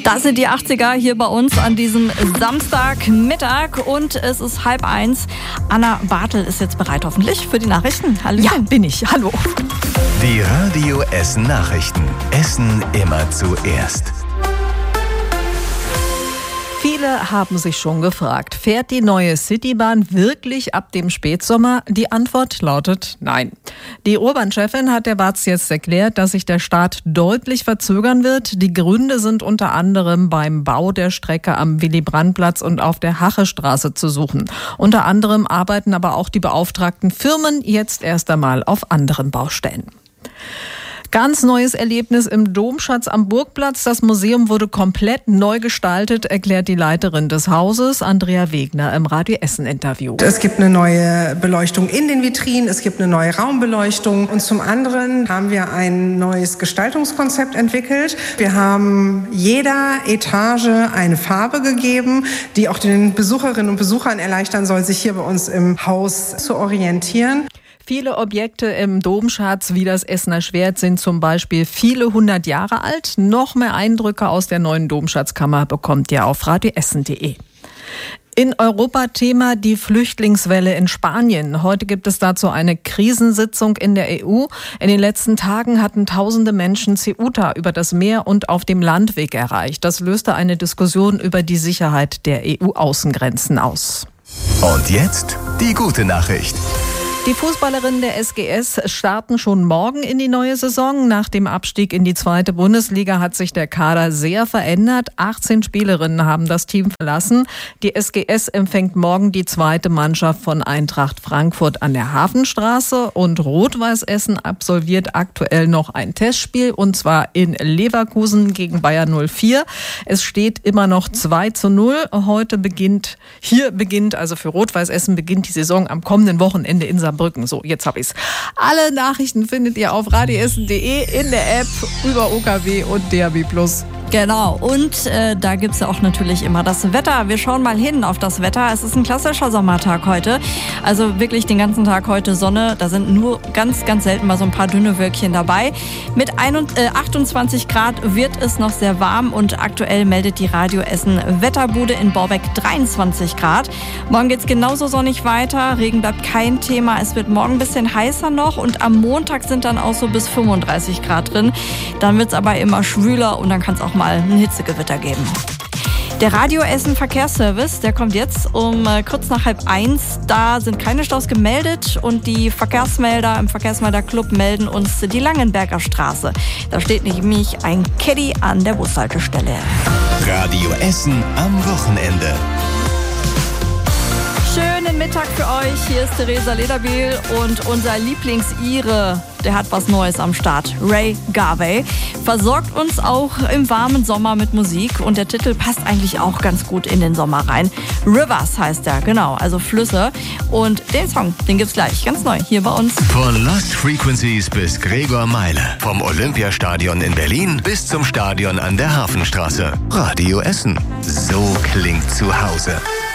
Das sind die 80er hier bei uns an diesem Samstagmittag und es ist 12:30. Anna Bartel ist jetzt bereit hoffentlich für die Nachrichten. Hallo. Ja, bin ich. Hallo. Die Radio Essen Nachrichten. Essen immer zuerst. Viele haben sich schon gefragt, fährt die neue Citybahn wirklich ab dem Spätsommer? Die Antwort lautet nein. Die Urban-Chefin hat der WAZ jetzt erklärt, dass sich der Start deutlich verzögern wird. Die Gründe sind unter anderem beim Bau der Strecke am Willy-Brandt-Platz und auf der Hachestraße zu suchen. Unter anderem arbeiten aber auch die beauftragten Firmen jetzt erst einmal auf anderen Baustellen. Ganz neues Erlebnis im Domschatz am Burgplatz. Das Museum wurde komplett neu gestaltet, erklärt die Leiterin des Hauses, Andrea Wegner, im Radio Essen-Interview. Es gibt eine neue Beleuchtung in den Vitrinen, es gibt eine neue Raumbeleuchtung und zum anderen haben wir ein neues Gestaltungskonzept entwickelt. Wir haben jeder Etage eine Farbe gegeben, die auch den Besucherinnen und Besuchern erleichtern soll, sich hier bei uns im Haus zu orientieren. Viele Objekte im Domschatz wie das Essener Schwert sind zum Beispiel viele 100 Jahre alt. Noch mehr Eindrücke aus der neuen Domschatzkammer bekommt ihr auf radioessen.de. In Europa Thema die Flüchtlingswelle in Spanien. Heute gibt es dazu eine Krisensitzung in der EU. In den letzten Tagen hatten tausende Menschen Ceuta über das Meer und auf dem Landweg erreicht. Das löste eine Diskussion über die Sicherheit der EU-Außengrenzen aus. Und jetzt die gute Nachricht. Die Fußballerinnen der SGS starten schon morgen in die neue Saison. Nach dem Abstieg in die 2. Bundesliga hat sich der Kader sehr verändert. 18 Spielerinnen haben das Team verlassen. Die SGS empfängt morgen die 2. Mannschaft von Eintracht Frankfurt an der Hafenstraße. Und Rot-Weiß Essen absolviert aktuell noch ein Testspiel, und zwar in Leverkusen gegen Bayern 04. Es steht immer noch 2:0. Heute beginnt also für Rot-Weiß Essen beginnt die Saison am kommenden Wochenende in Saarbrücken. So, jetzt hab ich's. Alle Nachrichten findet ihr auf radioessen.de, in der App, über OKW und DAB+. Genau, und da gibt's ja auch natürlich immer das Wetter. Wir schauen mal hin auf das Wetter. Es ist ein klassischer Sommertag heute. Also wirklich den ganzen Tag heute Sonne. Da sind nur ganz, ganz selten mal so ein paar dünne Wölkchen dabei. Mit 28 Grad wird es noch sehr warm und aktuell meldet die Radio Essen Wetterbude in Borbeck 23 Grad. Morgen geht's genauso sonnig weiter. Regen bleibt kein Thema. Es wird morgen ein bisschen heißer noch und am Montag sind dann auch so bis 35 Grad drin. Dann wird's aber immer schwüler und dann kann es auch mal ein Hitzegewitter geben. Der Radio Essen Verkehrsservice, der kommt jetzt um kurz nach 12:30. Da sind keine Staus gemeldet und die Verkehrsmelder im Verkehrsmelderclub melden uns die Langenberger Straße. Da steht nämlich ein Caddy an der Bushaltestelle. Radio Essen am Wochenende. Schönen Mittag für euch. Hier ist Theresa Lederbiel und unser Lieblingsire, der hat was Neues am Start. Ray Garvey versorgt uns auch im warmen Sommer mit Musik und der Titel passt eigentlich auch ganz gut in den Sommer rein. Rivers heißt er, genau, also Flüsse. Und den Song, den gibt's gleich ganz neu hier bei uns. Von Lost Frequencies bis Gregor Meile. Vom Olympiastadion in Berlin bis zum Stadion an der Hafenstraße. Radio Essen. So klingt zu Hause.